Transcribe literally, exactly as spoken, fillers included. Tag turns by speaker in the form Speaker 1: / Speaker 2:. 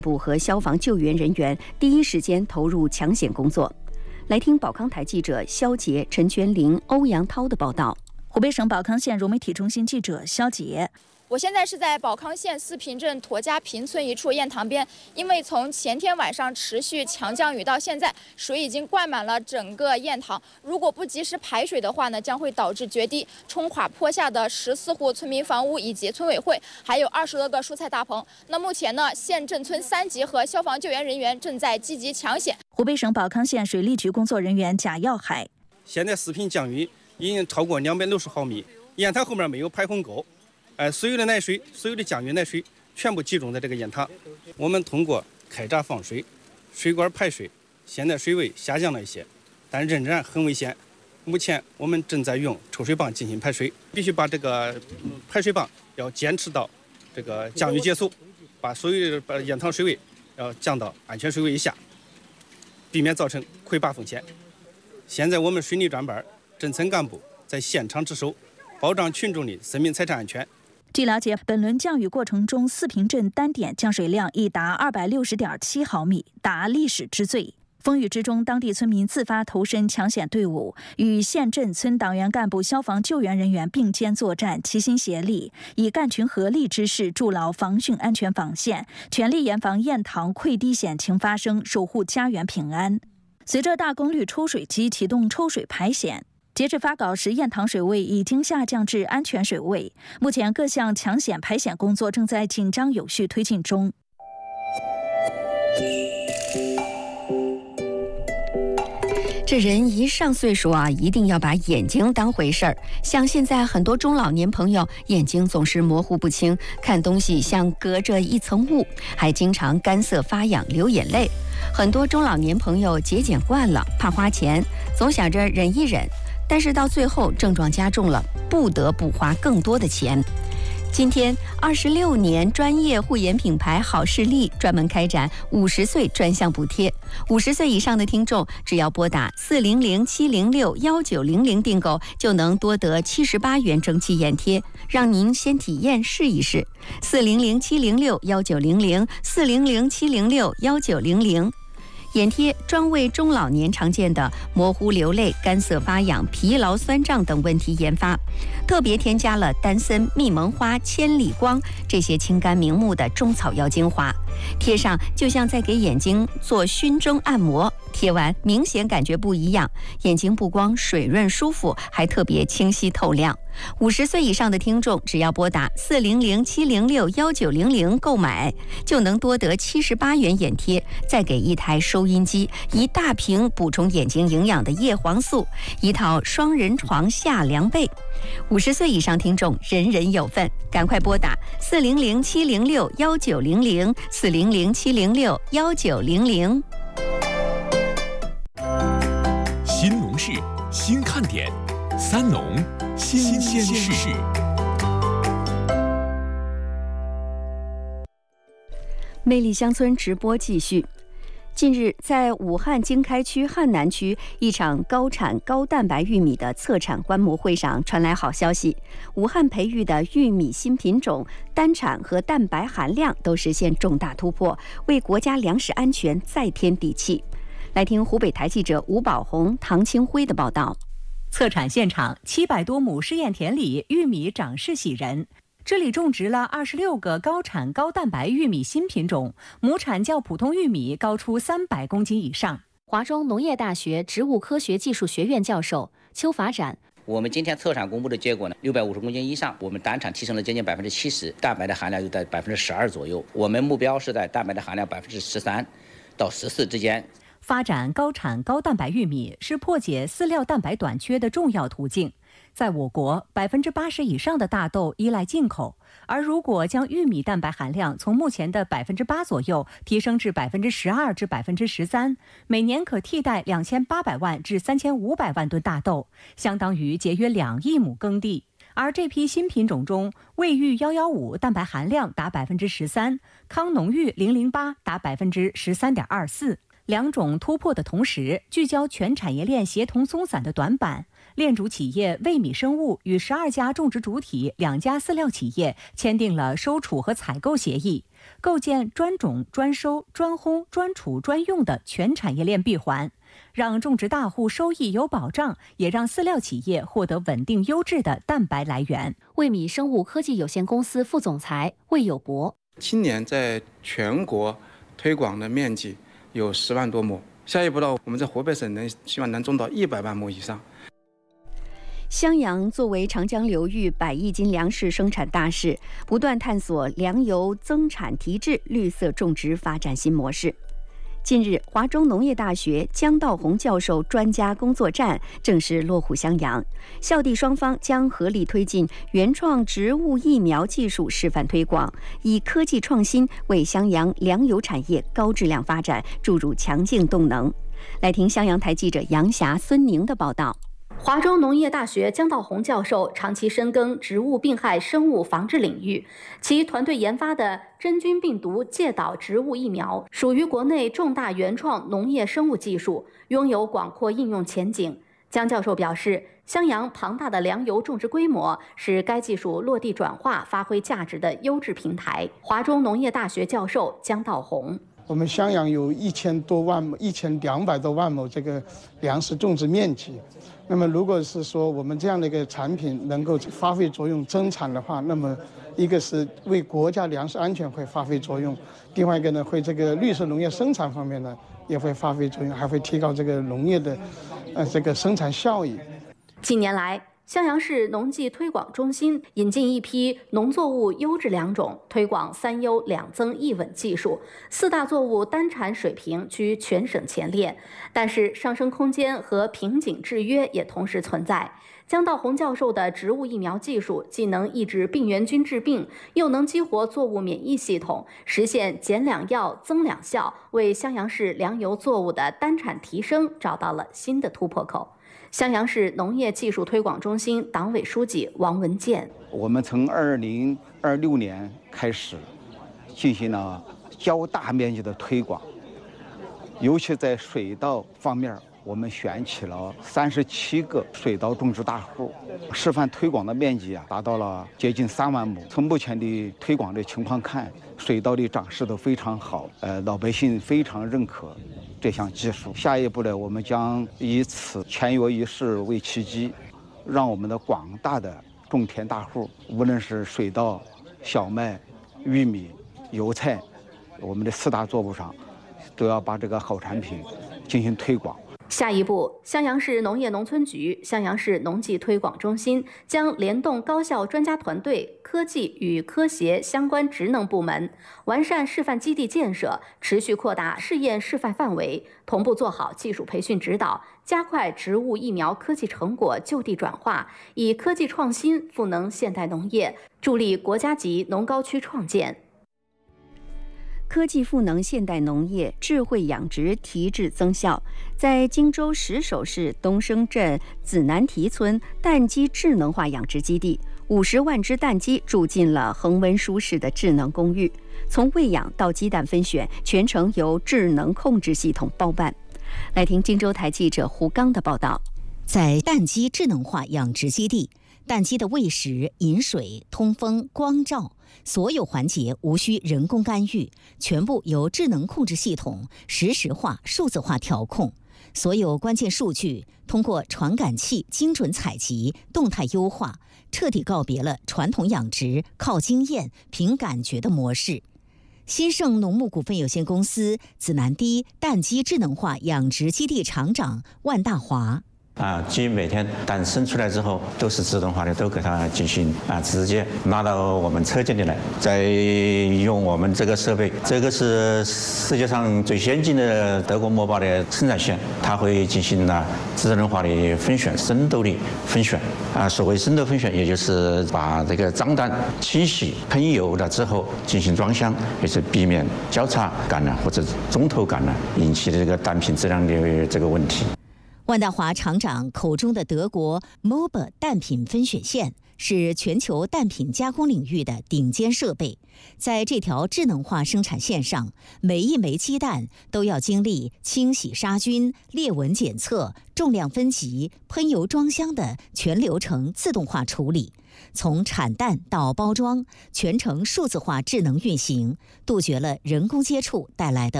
Speaker 1: 部和消防救援人员第一时间投入抢险工作。来听宝康台记者肖杰、陈全林、欧阳涛的报道。
Speaker 2: 湖北省宝康县融媒体中心记者肖杰。
Speaker 3: 我现在是在宝康县四平镇驼家坪村一处堰塘边，因为从前天晚上持续强降雨到现在，水已经灌满了整个堰塘。如果不及时排水的话呢，将会导致决堤，冲垮坡下的十四户村民房屋以及村委会，还有二十多个蔬菜大棚。那目前呢，县镇村三级和消防救援人员正在积极抢险。
Speaker 2: 湖北省宝康县水利局工作人员贾耀海：
Speaker 4: 现在四平降雨已经超过两百六十毫米，堰塘后面没有排洪沟。呃，所有的奶水，所有的降雨奶水全部集中在这个堰塘。我们通过开闸放水、水管排水，现在水位下降了一些，但仍然很危险。目前我们正在用抽水泵进行排水，必须把这个排水泵要坚持到这个降雨结束，把所有的把堰塘水位要降到安全水位以下，避免造成溃坝风险。现在我们水利专班、镇村干部在现场值守，保障群众的生命财产安全。
Speaker 2: 据了解，本轮降雨过程中，四平镇单点降水量已达二百六十点七毫米，达历史之最。风雨之中，当地村民自发投身抢险队伍，与县镇村党员干部、消防救援人员并肩作战，齐心协力，以干群合力之势筑牢防汛安全防线，全力严防堰塘溃堤险情发生，守护家园平安。随着大功率抽水机启动抽水排险，截至发稿时，堰塘水位已经下降至安全水位。目前各项抢险排险工作正在紧张有序推进中。
Speaker 1: 这人一上岁数啊，一定要把眼睛当回事儿。像现在很多中老年朋友眼睛总是模糊不清，看东西像隔着一层雾，还经常干涩发痒、流眼泪。很多中老年朋友节俭惯了，怕花钱，总想着忍一忍。但是到最后症状加重了，不得不花更多的钱。今天，二十六年专业护眼品牌好视力专门开展五十岁专项补贴，五十岁以上的听众只要拨打四零零七零六幺九零零订购，就能多得七十八元蒸汽眼贴，让您先体验试一试。四零零七零六幺九零零，四零零七零六幺九零零。眼贴专为中老年常见的模糊流泪、干涩发痒、疲劳酸胀等问题研发，特别添加了丹参、蜜蒙花、千里光这些清肝明目的中草药精华，贴上就像在给眼睛做熏蒸按摩，贴完明显感觉不一样，眼睛不光水润舒服，还特别清晰透亮。五十岁以上的听众只要拨打四零零七零六幺九零零购买，就能多得七十八元眼贴，再给一台收音机、一大瓶补充眼睛营养的叶黄素、一套双人床夏凉被。五十岁以上听众人人有份，赶快拨打四零零七零六幺九零零，四零零七零六幺九零零。
Speaker 5: 新农事，新看点，三农新鲜事。
Speaker 1: 魅力乡村直播继续。近日，在武汉经开区汉南区一场高产高蛋白玉米的测产观摩会上传来好消息，武汉培育的玉米新品种单产和蛋白含量都实现重大突破，为国家粮食安全再添底气。来听湖北台记者吴宝红、唐清辉的报道。
Speaker 6: 测产现场，七百多亩试验田里，玉米长势喜人。这里种植了二十六个高产高蛋白玉米新品种，亩产较普通玉米高出三百公斤以上。
Speaker 7: 华中农业大学植物科学技术学院教授邱法展：
Speaker 8: 我们今天测产公布的结果呢，六百五十公斤以上，我们单产提升了接近百分之七十，蛋白的含量就在百分之十二左右。我们目标是在蛋白的含量百分之十三到十四之间。
Speaker 6: 发展高产高蛋白玉米是破解饲料蛋白短缺的重要途径。在我国，百分之八十以上的大豆依赖进口，而如果将玉米蛋白含量从目前的百分之八左右提升至百分之十二至百分之十三，每年可替代两千八百万至三千五百万吨大豆，相当于节约两亿亩耕地。而这批新品种中，卫玉幺幺五蛋白含量达百分之十三，康农玉零零八达百分之十三点二四。两种突破的同时，聚焦全产业链协同松散的短板。链主企业卫米生物与十二家种植主体两家饲料企业签订了收储和采购协议， 构建专种、专收、专烘、专储、专用的全产业链闭环，让种植大户收益有保障，也让饲料企业获得稳定优质的蛋白来源。
Speaker 7: 卫米生物科技有限公司副总裁魏有博：
Speaker 9: 今年在全国推广的面积有十万多亩，下一步呢，我们在湖北省能希望能种到一百万亩以上。
Speaker 1: 襄阳作为长江流域百亿斤粮食生产大市，不断探索粮油增产提质、绿色种植发展新模式。近日，华中农业大学姜道宏教授专家工作站正式落户襄阳，校地双方将合力推进原创植物疫苗技术示范推广，以科技创新为襄阳粮油产业高质量发展注入强劲动能。来听襄阳台记者杨霞、孙宁的报道。
Speaker 10: 华中农业大学姜道宏教授长期深耕植物病害生物防治领域，其团队研发的真菌病毒介导植物疫苗属于国内重大原创农业生物技术，拥有广阔应用前景。姜教授表示，襄阳庞大的粮油种植规模是该技术落地转化发挥价值的优质平台。华中农业大学教授姜道宏：
Speaker 11: 我们襄阳有一千多万亩、一千两百多万亩这个粮食种植面积。那么，如果是说我们这样的一个产品能够发挥作用、增产的话，那么一个是为国家粮食安全会发挥作用，另外一个呢，会这个绿色农业生产方面呢也会发挥作用，还会提高这个农业的呃这个生产效益。
Speaker 10: 近年来，襄阳市农技推广中心引进一批农作物优质良种，推广三优两增一稳技术，四大作物单产水平居全省前列。但是上升空间和瓶颈制约也同时存在。姜道宏教授的植物疫苗技术既能抑制病原菌致病，又能激活作物免疫系统，实现减两药增两效，为襄阳市粮油作物的单产提升找到了新的突破口。襄阳市农业技术推广中心党委书记王文健：
Speaker 12: 我们从二零二六年开始进行了较大面积的推广，尤其在水稻方面，我们选起了三十七个水稻种植大户，示范推广的面积啊达到了接近三万亩。从目前的推广的情况看，水稻的长势都非常好，呃，老百姓非常认可这项技术。下一步呢，我们将以此签约一试为契机，让我们的广大的种田大户，无论是水稻、小麦、玉米、油菜，我们的四大作物上，都要把这个好产品进行推广。
Speaker 10: 下一步，襄阳市农业农村局、襄阳市农技推广中心将联动高校专家团队、科技与科协相关职能部门，完善示范基地建设，持续扩大试验示范范围，同步做好技术培训指导，加快植物疫苗科技成果就地转化，以科技创新赋能现代农业，助力国家级农高区创建。
Speaker 1: 科技赋能现代农业，智慧养殖提质增效。在荆州石首市东升镇子南堤村蛋鸡智能化养殖基地，五十万只蛋鸡住进了恒温舒适的智能公寓，从喂养到鸡蛋分选，全程由智能控制系统包办。来听荆州台记者胡刚的报道。
Speaker 13: 在蛋鸡智能化养殖基地，蛋鸡的喂食、饮水、通风、光照，所有环节无需人工干预，全部由智能控制系统实时化、数字化调控。所有关键数据通过传感器精准采集、动态优化，彻底告别了传统养殖靠经验、凭感觉的模式。新盛农牧股份有限公司子南堤蛋鸡智能化养殖基地厂长万大华。
Speaker 14: 啊，鸡每天蛋生出来之后都是自动化的，都给它进行啊，直接拿到我们车间里来，再用我们这个设备，这个是世界上最先进的德国摩巴的生产线，它会进行了智能化的分选、深度的分选。啊，所谓深度分选，也就是把这个脏蛋清洗、喷油了之后进行装箱，也是避免交叉感染或者中头感染引起的这个蛋品质量的这个问题。
Speaker 13: 万大华厂长口中的德国 M O B A 蛋品分选线是全球蛋品加工领域的顶尖设备。在这条智能化生产线上，每一枚鸡蛋都要经历清洗杀菌、裂纹检测、重量分级、喷油装箱的全流程自动化处理， 从产蛋到包装，全程数字化智能运行，杜绝了人工接触带来的